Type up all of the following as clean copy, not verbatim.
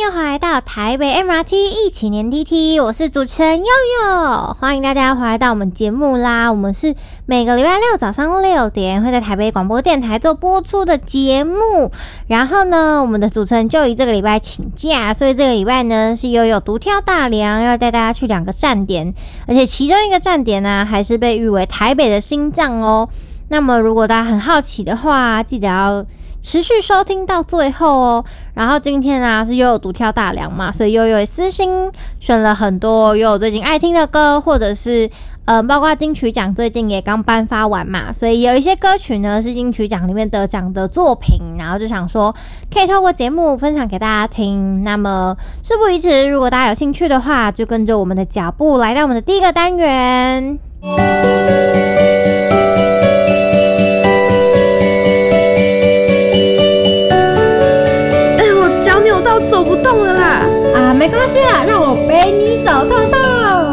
又回来到台北 MRT 一起黏 TT， 我是主持人悠悠，欢迎大家回来到我们节目啦。我们是每个礼拜六早上6点会在台北广播电台做播出的节目。然后呢，我们的主持人就以这个礼拜请假，所以这个礼拜呢是悠悠独挑大梁，要带大家去2个站点，而且其中一个站点呢还是被誉为台北的心脏哦。那么如果大家很好奇的话，记得要持续收听到最后哦。然后今天啊是悠悠独挑大梁嘛，所以悠悠也私心选了很多悠悠最近爱听的歌，或者是包括金曲奖最近也刚颁发完嘛，所以有一些歌曲呢是金曲奖里面得奖的作品，然后就想说可以透过节目分享给大家听。那么事不宜迟，如果大家有兴趣的话，就跟着我们的脚步来到我们的第一个单元。 走不动了啦！ 啊，没关系啦，让我陪你走透透。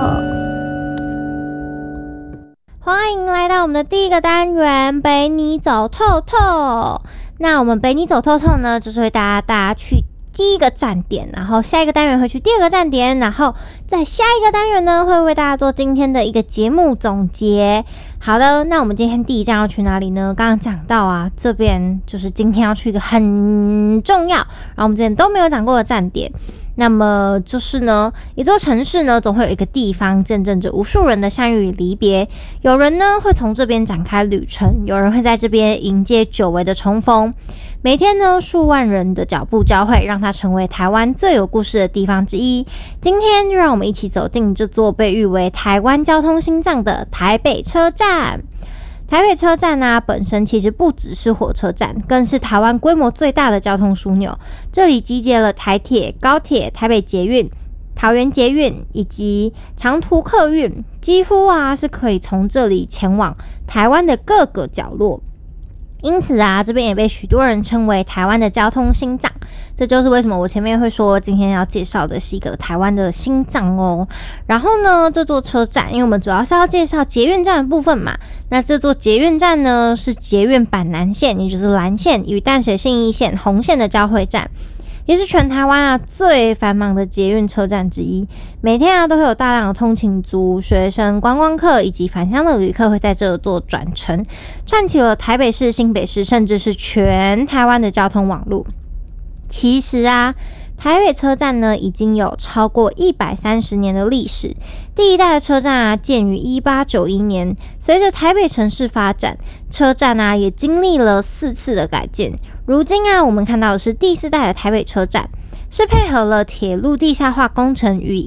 欢迎来到我们的第一个单元，陪你走透透。那我们陪你走透透呢，就是会带大家去第一个站点，然后下一个单元会去第2个站点，然后在下一个单元呢会为大家做今天的一个节目总结。好的，那我们今天第一站要去哪里呢？刚刚讲到啊，这边就是今天要去一个很重要，然后我们之前都没有讲过的站点。那么就是呢，一座城市呢，总会有一个地方见证着无数人的相遇与离别。有人呢会从这边展开旅程，有人会在这边迎接久违的重逢。每天呢，数万人的脚步交汇，让它成为台湾最有故事的地方之一。今天就让我们一起走进这座被誉为台湾交通心脏的台北车站。台北车站啊，本身其实不只是火车站，更是台湾规模最大的交通枢纽。这里集结了台铁、高铁、台北捷运、桃园捷运以及长途客运，几乎啊是可以从这里前往台湾的各个角落。因此啊，这边也被许多人称为台湾的交通心脏。这就是为什么我前面会说今天要介绍的是一个台湾的心脏哦。然后呢，这座车站，因为我们主要是要介绍捷运站的部分嘛，那这座捷运站呢是捷运板南线，也就是蓝线与淡水信义线、红线的交汇站，也是全台湾啊最繁忙的捷运车站之一。每天啊都会有大量的通勤族、学生、观光客以及返乡的旅客会在这做转乘，串起了台北市、新北市，甚至是全台湾的交通网路。其实啊，台北车站呢已经有超过130年的历史。第一代的车站啊建于1891年，随着台北城市发展，车站啊也经历了4次的改建。如今啊，我们看到的是第4代的台北车站，是配合了铁路地下化工程于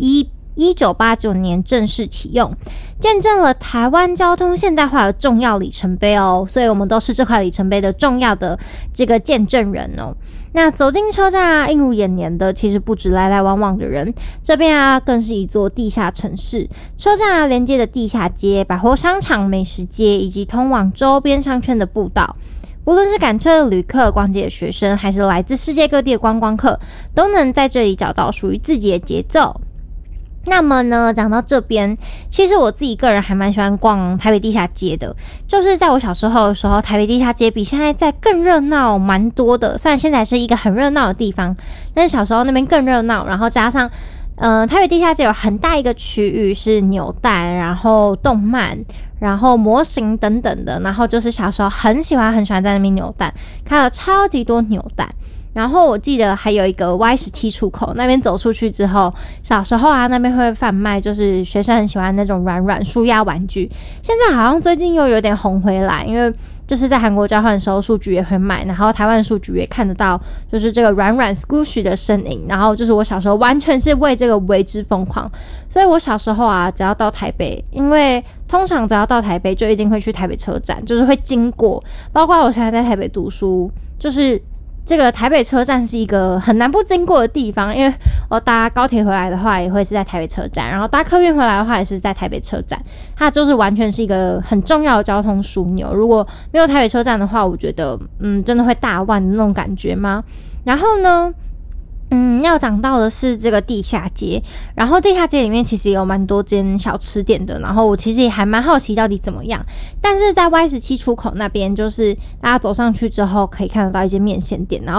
1989年正式启用，见证了台湾交通现代化的重要里程碑哦。所以我们都是这块里程碑的重要的这个见证人哦。那走进车站啊，映入眼帘的其实不止来来往往的人，这边啊更是一座地下城市。车站啊连接的地下街、百货商场、美食街以及通往周边商圈的步道。无论是赶车的旅客、逛街的学生，还是来自世界各地的观光客，都能在这里找到属于自己的节奏。那么呢，讲到这边，其实我自己个人还蛮喜欢逛台北地下街的。就是在我小时候的时候，台北地下街比现在在更热闹蛮多的。虽然现在是一个很热闹的地方，但是小时候那边更热闹。然后加上台北地下街有很大一个区域是扭蛋，然后动漫，然后模型等等的。然后就是小时候很喜欢在那边扭蛋，开了超级多扭蛋。然后我记得还有一个 Y17 出口，那边走出去之后，小时候啊那边会贩卖就是学生很喜欢那种软舒压玩具，现在好像最近又有点红回来，因为就是在韩国交换的时候数据也会卖，然后台湾数据也看得到就是这个软 squishy 的身影。然后就是我小时候完全是为这个为之疯狂，所以我小时候啊只要到台北，因为通常只要到台北就一定会去台北车站，就是会经过，包括我现在在台北读书，就是这个台北车站是一个很难不经过的地方，因为我搭高铁回来的话也会是在台北车站，然后搭客运回来的话也是在台北车站，它就是完全是一个很重要的交通枢纽。如果没有台北车站的话，我觉得真的会大乱的那种感觉吗？然后呢要讲到的是这个地下街，然后地下街里面其实也有蛮多间小吃店的，然后我其实也还蛮好奇到底怎么样。但是在 Y17 出口那边，就是大家走上去之后可以看得到一间面线店，然后